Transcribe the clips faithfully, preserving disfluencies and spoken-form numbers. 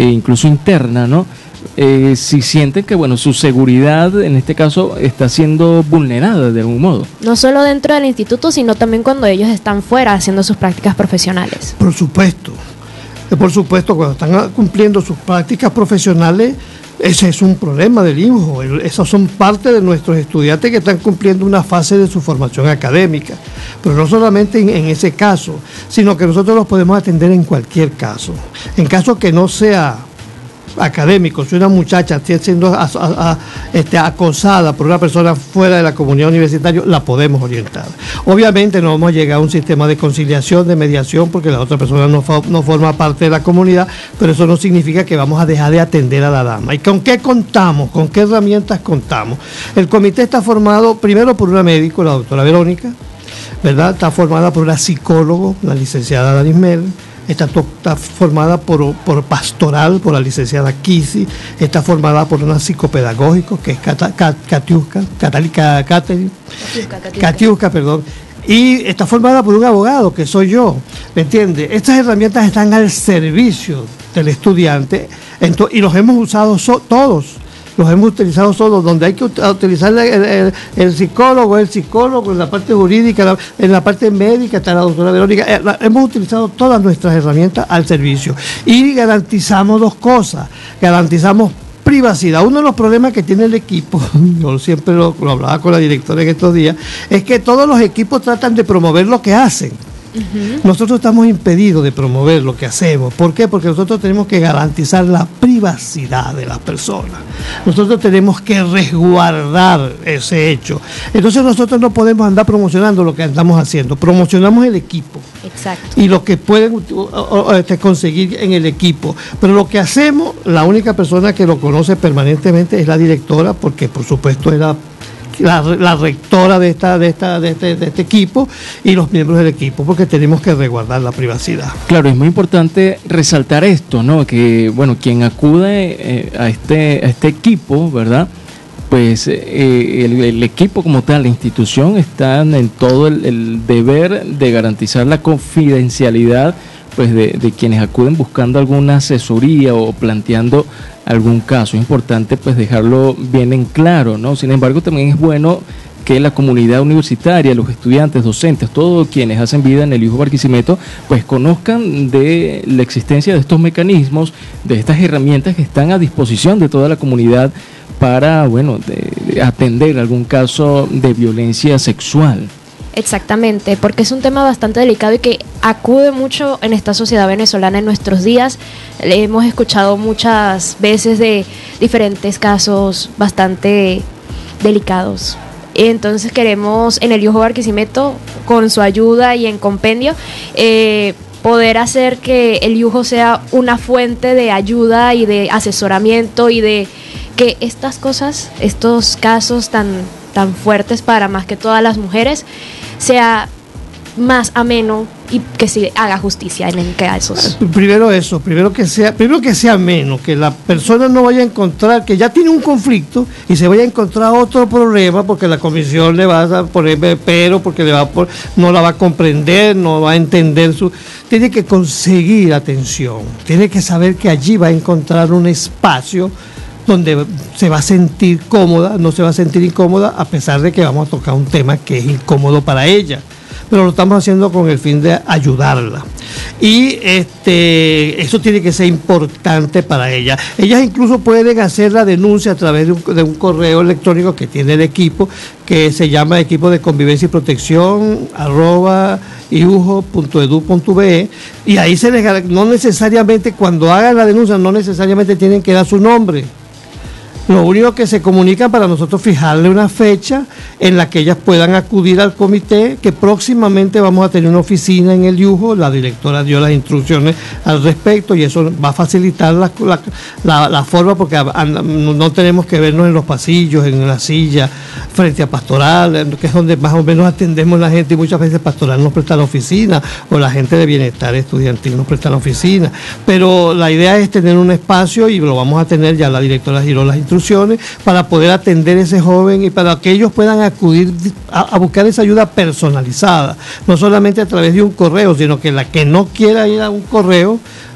e incluso interna, ¿no? Eh, si sienten que, bueno, su seguridad en este caso está siendo vulnerada de algún modo. No solo dentro del instituto, sino también cuando ellos están fuera haciendo sus prácticas profesionales. Por supuesto, por supuesto, cuando están cumpliendo sus prácticas profesionales, ese es un problema del INJO. Esos son parte de nuestros estudiantes que están cumpliendo una fase de su formación académica. Pero no solamente en, en ese caso, sino que nosotros los podemos atender en cualquier caso. En caso que no sea académico, si una muchacha está siendo a, a, a, este, acosada por una persona fuera de la comunidad universitaria, la podemos orientar. Obviamente no vamos a llegar a un sistema de conciliación, de mediación, porque la otra persona no, no forma parte de la comunidad, pero eso no significa que vamos a dejar de atender a la dama. ¿Y con qué contamos? ¿Con qué herramientas contamos? El comité está formado primero por una médico, la doctora Verónica, ¿verdad? Está formada por una psicóloga, la licenciada Danismel. Está, está formada por, por pastoral, por la licenciada Kisi, está formada por una psicopedagógico, que es Katiuska, Catalina, Katiuska, perdón, y está formada por un abogado, que soy yo, ¿me entiende? Estas herramientas están al servicio del estudiante, y los hemos usado so, todos. Los hemos utilizado solo, donde hay que utilizar el, el, el psicólogo, el psicólogo, en la parte jurídica, la, en la parte médica, está la doctora Verónica. Eh, la, hemos utilizado todas nuestras herramientas al servicio. Y garantizamos dos cosas. Garantizamos privacidad. Uno de los problemas que tiene el equipo, yo siempre lo, lo hablaba con la directora en estos días, es que todos los equipos tratan de promover lo que hacen. Uh-huh. Nosotros estamos impedidos de promover lo que hacemos. ¿Por qué? Porque nosotros tenemos que garantizar la privacidad de las personas. Nosotros tenemos que resguardar ese hecho. Entonces nosotros no podemos andar promocionando lo que andamos haciendo. Promocionamos el equipo. Exacto. Y lo que pueden uh, uh, uh, conseguir en el equipo. Pero lo que hacemos, la única persona que lo conoce permanentemente es la directora, porque por supuesto es la La, la rectora de esta de esta de este, de este equipo y los miembros del equipo, porque tenemos que resguardar la privacidad. Claro, es muy importante resaltar esto, ¿no? Que bueno, quien acude eh, a este a este equipo, ¿verdad? Pues eh, el, el equipo como tal, la institución, están en todo el, el deber de garantizar la confidencialidad, pues de, de quienes acuden buscando alguna asesoría o planteando algún caso. Es importante pues dejarlo bien en claro, ¿no? Sin embargo, también es bueno que la comunidad universitaria, los estudiantes, docentes, todos quienes hacen vida en el INJO Barquisimeto, pues conozcan de la existencia de estos mecanismos, de estas herramientas que están a disposición de toda la comunidad para, bueno, de, de atender algún caso de violencia sexual. Exactamente, porque es un tema bastante delicado y que acude mucho en esta sociedad venezolana en nuestros días. Hemos escuchado muchas veces de diferentes casos bastante delicados. Entonces queremos en el INJO Barquisimeto, con su ayuda y en compendio, eh, poder hacer que el INJO sea una fuente de ayuda y de asesoramiento y de que estas cosas, estos casos tan tan fuertes para más que todas las mujeres, sea más ameno y que se haga justicia en el casos. Primero eso, primero que sea, primero que sea ameno, que la persona no vaya a encontrar, que ya tiene un conflicto y se vaya a encontrar otro problema porque la comisión le va a poner pero, porque le va a por, no la va a comprender, no va a entender su... Tiene que conseguir atención, tiene que saber que allí va a encontrar un espacio donde se va a sentir cómoda, no se va a sentir incómoda, a pesar de que vamos a tocar un tema que es incómodo para ella, pero lo estamos haciendo con el fin de ayudarla. Y este eso tiene que ser importante para ella. Ellas incluso pueden hacer la denuncia a través de un, de un correo electrónico que tiene el equipo, que se llama equipo de convivencia y protección arroba iujo punto edu punto be, y ahí se les, no necesariamente cuando hagan la denuncia, no necesariamente tienen que dar su nombre. Lo único que se comunican para nosotros fijarle una fecha en la que ellas puedan acudir al comité, que próximamente vamos a tener una oficina en el IUJO. La directora dio las instrucciones al respecto y eso va a facilitar la, la, la, la forma, porque no tenemos que vernos en los pasillos, en la silla, frente a pastoral, que es donde más o menos atendemos a la gente, y muchas veces pastoral nos presta la oficina o la gente de bienestar estudiantil nos presta la oficina. Pero la idea es tener un espacio y lo vamos a tener, ya la directora giró las instrucciones para poder atender a ese joven y para que ellos puedan acudir a, a buscar esa ayuda personalizada, no solamente a través de un correo, sino que la que no quiera ir a un correo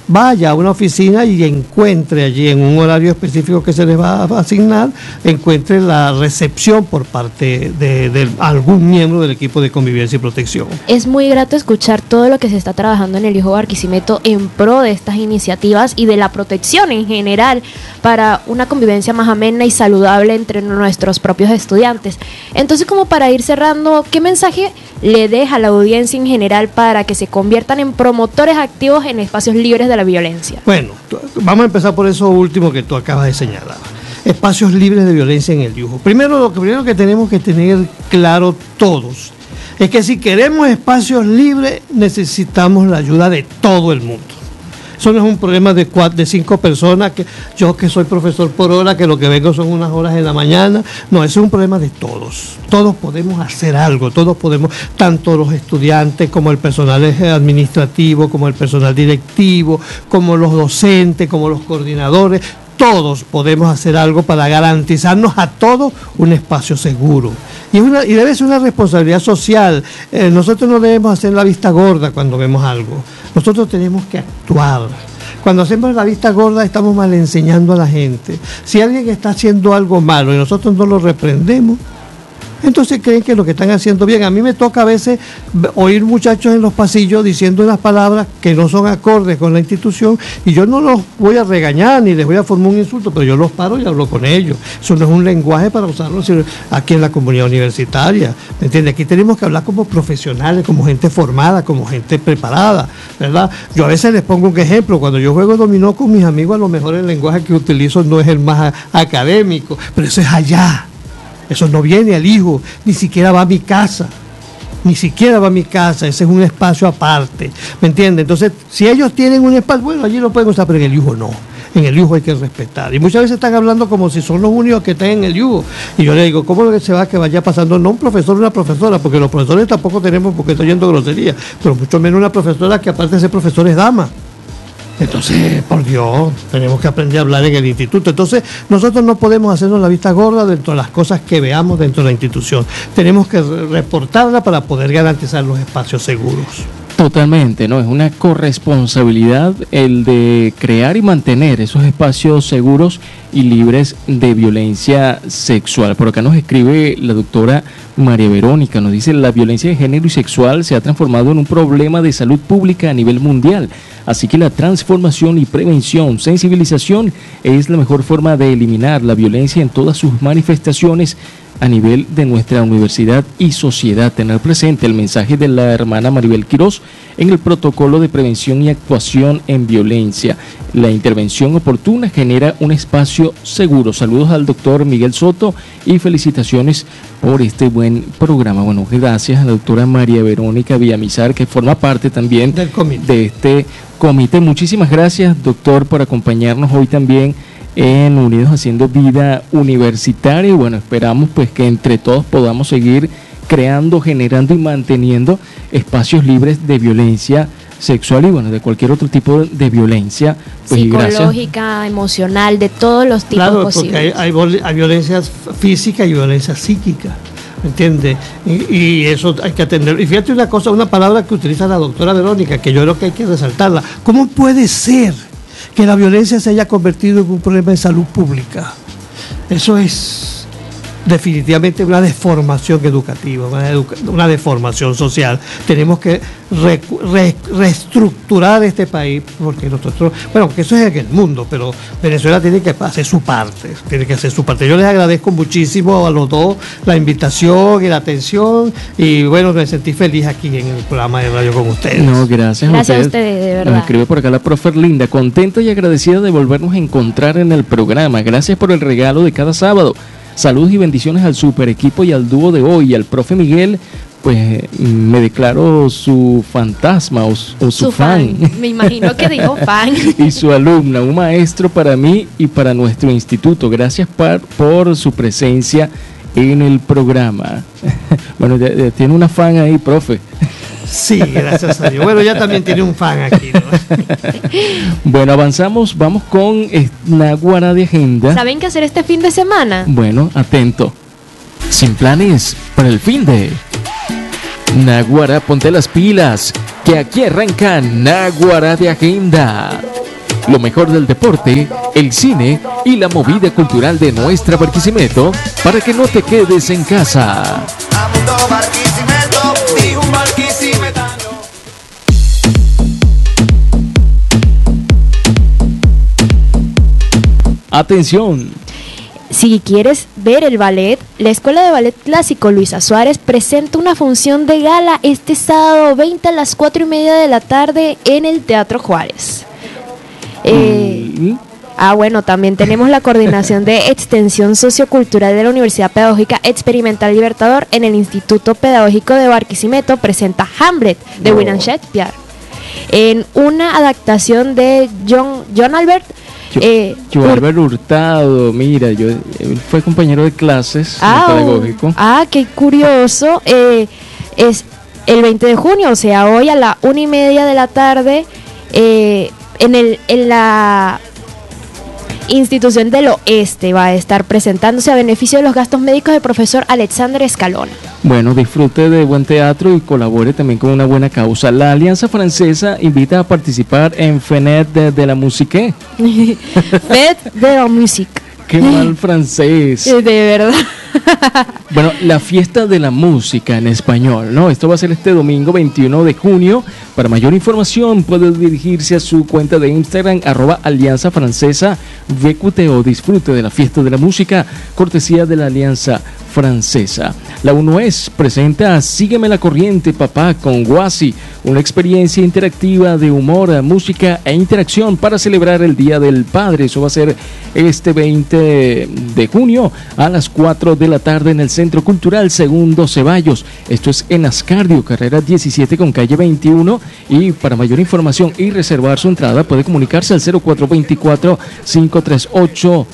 vaya a una oficina y encuentre allí en un horario específico que se les va a asignar, encuentre la recepción por parte de, de algún miembro del equipo de convivencia y protección. Es muy grato escuchar todo lo que se está trabajando en el Hijo Barquisimeto en pro de estas iniciativas y de la protección en general para una convivencia más amena y saludable entre nuestros propios estudiantes. Entonces, como para ir cerrando, ¿qué mensaje le deja a la audiencia en general para que se conviertan en promotores activos en espacios libres de la violencia? Bueno, vamos a empezar por eso último que tú acabas de señalar. Espacios libres de violencia en el Yugo. Primero, lo que primero que tenemos que tener claro todos es que si queremos espacios libres necesitamos la ayuda de todo el mundo. Eso no es un problema de cuatro, de cinco personas, que yo que soy profesor por hora, que lo que vengo son unas horas en la mañana. No, eso es un problema de todos. Todos podemos hacer algo, todos podemos, tanto los estudiantes como el personal administrativo, como el personal directivo, como los docentes, como los coordinadores. Todos podemos hacer algo para garantizarnos a todos un espacio seguro. Y, una, y debe ser una responsabilidad social. Eh, nosotros no debemos hacer la vista gorda cuando vemos algo. Nosotros tenemos que actuar. Cuando hacemos la vista gorda estamos mal enseñando a la gente. Si alguien está haciendo algo malo y nosotros no lo reprendemos, entonces creen que lo que están haciendo bien. A mí me toca a veces oír muchachos en los pasillos diciendo unas palabras que no son acordes con la institución y yo no los voy a regañar ni les voy a formar un insulto, pero yo los paro y hablo con ellos. Eso no es un lenguaje para usarlo aquí en la comunidad universitaria, ¿me entiendes? Aquí tenemos que hablar como profesionales, como gente formada, como gente preparada, ¿verdad? Yo a veces les pongo un ejemplo. Cuando yo juego dominó con mis amigos, a lo mejor el lenguaje que utilizo no es el más académico, pero eso es allá. Eso no viene al hijo, ni siquiera va a mi casa, ni siquiera va a mi casa, ese es un espacio aparte, ¿me entiendes? Entonces, si ellos tienen un espacio, bueno, allí lo pueden usar, pero en el hijo no, en el hijo hay que respetar. Y muchas veces están hablando como si son los únicos que están en el hijo. Y yo le digo, ¿cómo es que se va que vaya pasando? No un profesor o una profesora, porque los profesores tampoco tenemos porque estoy yendo grosería, pero mucho menos una profesora que aparte de ser profesor es dama. Entonces, por Dios, tenemos que aprender a hablar en el instituto. Entonces, nosotros no podemos hacernos la vista gorda dentro de las cosas que veamos dentro de la institución. Tenemos que reportarla para poder garantizar los espacios seguros. Totalmente, ¿no? Es una corresponsabilidad el de crear y mantener esos espacios seguros y libres de violencia sexual. Por acá nos escribe la doctora María Verónica, nos dice: la violencia de género y sexual se ha transformado en un problema de salud pública a nivel mundial, así que la transformación y prevención, sensibilización es la mejor forma de eliminar la violencia en todas sus manifestaciones a nivel de nuestra universidad y sociedad. Tener presente el mensaje de la hermana Maribel Quirós en el protocolo de prevención y actuación en violencia. La intervención oportuna genera un espacio seguro. Saludos al doctor Miguel Soto y felicitaciones por este buen programa. Bueno, gracias a la doctora María Verónica Villamizar, que forma parte también del comité. de este comité. Muchísimas gracias, doctor, por acompañarnos hoy también en Unidos Haciendo Vida Universitaria. Y bueno, esperamos pues que entre todos podamos seguir creando, generando y manteniendo espacios libres de violencia sexual y bueno, de cualquier otro tipo de violencia. Pues, psicológica, emocional, de todos los tipos claro, posibles. Porque hay, hay, hay violencia física y violencia psíquica, ¿me entiendes? Y, y eso hay que atender. Y fíjate una cosa, una palabra que utiliza la doctora Verónica, que yo creo que hay que resaltarla. ¿Cómo puede ser que la violencia se haya convertido en un problema de salud pública? Eso es definitivamente una deformación educativa, una, educa una deformación social. Tenemos que re re reestructurar este país, porque nosotros, bueno, que eso es en el mundo, pero Venezuela tiene que hacer su parte, tiene que hacer su parte. Yo les agradezco muchísimo a los dos la invitación y la atención, y bueno, me sentí feliz aquí en el programa de radio con ustedes. No, gracias, gracias a ustedes. ustedes, de verdad. Nos escribe por acá la profe Linda, contenta y agradecida de volvernos a encontrar en el programa. Gracias por el regalo de cada sábado. Saludos y bendiciones al super equipo y al dúo de hoy, y al profe Miguel, pues me declaro su fantasma o, o su, su fan. fan. Me imagino que dijo fan. Y su alumna, un maestro para mí y para nuestro instituto. Gracias por, por su presencia en el programa. Bueno, ya, ya tiene una fan ahí, profe. Sí, gracias a Dios. Bueno, ya también tiene un fan aquí, ¿no? Bueno, avanzamos, vamos con Náguara de Agenda. ¿Saben qué hacer este fin de semana? Bueno, atento. Sin planes para el fin de... Náguara, ponte las pilas, que aquí arranca Náguara de Agenda. Lo mejor del deporte, el cine y la movida cultural de nuestra Barquisimeto para que no te quedes en casa. Atención. Si quieres ver el ballet, la Escuela de Ballet Clásico Luisa Suárez presenta una función de gala este sábado veinte a las cuatro y media de la tarde en el Teatro Juárez. Eh, mm. Ah, bueno, también tenemos la coordinación de extensión sociocultural de la Universidad Pedagógica Experimental Libertador en el Instituto Pedagógico de Barquisimeto presenta Hamlet de no. William Shakespeare en una adaptación de John, John Albert Yo, eh, yo Albert Hurtado, mira, yo él fue compañero de clases ah, en pedagógico. Ah, qué curioso. Eh, es el veinte de junio, o sea, hoy a la una y media de la tarde, eh, en el en la Institución del Oeste va a estar presentándose a beneficio de los gastos médicos del profesor Alexander Escalona. Bueno, disfrute de buen teatro y colabore también con una buena causa. La Alianza Francesa invita a participar en Fenet de, de la Musique. Fête de la Musique. Qué mal francés. De verdad. Bueno, la fiesta de la música en español, ¿no? Esto va a ser este domingo veintiuno de junio. Para mayor información puede dirigirse a su cuenta de Instagram, arroba Alianza Francesa V Q T o disfrute de la fiesta de la música, cortesía de la Alianza Francesa. La UNOES presenta Sígueme la Corriente, Papá, con Guasi, una experiencia interactiva de humor, música e interacción para celebrar el Día del Padre. Eso va a ser este veinte de junio a las cuatro de la tarde en el Centro Cultural Segundo Ceballos. Esto es en Ascardio, carrera diecisiete con calle veintiuno. Y para mayor información y reservar su entrada puede comunicarse al cero cuatro dos cuatro, cinco tres ocho,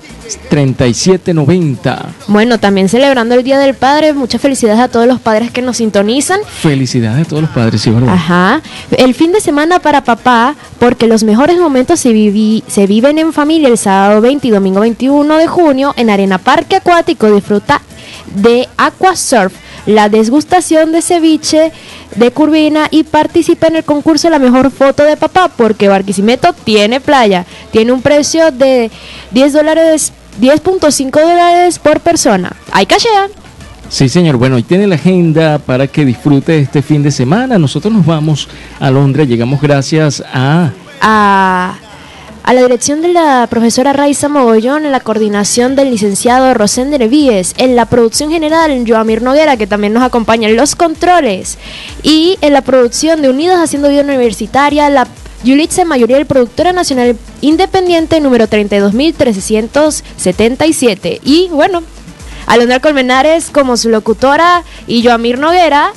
tres siete nueve cero. Bueno, también celebrando el Día del Padre, muchas felicidades a todos los padres que nos sintonizan. Felicidades a todos los padres, sí, ¿verdad? Ajá. El fin de semana para papá, porque los mejores momentos se, vivi, se viven en familia el sábado veinte y domingo veintiuno de junio en Arena Parque Acuático. Disfruta de Aquasurf, la degustación de ceviche de curvina y participa en el concurso La Mejor Foto de Papá, porque Barquisimeto tiene playa. Tiene un precio de diez dólares, diez punto cinco dólares por persona. Hay cachea. Sí, señor. Bueno, y tiene la agenda para que disfrute este fin de semana. Nosotros nos vamos a Londres. Llegamos gracias a... A... A la dirección de la profesora Raiza Mogollón, en la coordinación del licenciado Rosén Nevíes, en la producción general Joamir Noguera, que también nos acompaña en los controles, y en la producción de Unidos Haciendo Vida Universitaria, la Yulitza Mayoría, el productora nacional independiente número treinta y dos mil trescientos setenta y siete. Y bueno, Alondra Colmenares como su locutora y Joamir Noguera.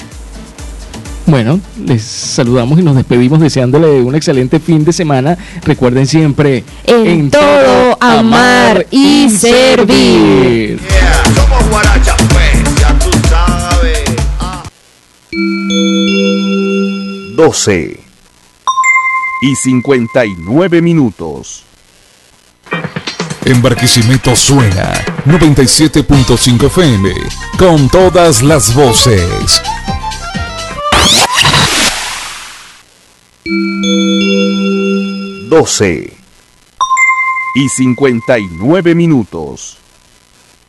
Bueno, les saludamos y nos despedimos deseándole un excelente fin de semana. Recuerden siempre, en, en todo, amar y servir. Yeah, somos guaracha, pues, ya tú sabes. Ah. doce y cincuenta y nueve minutos. En Barquisimeto suena noventa y siete punto cinco F M, con todas las voces. doce y cincuenta y nueve minutos.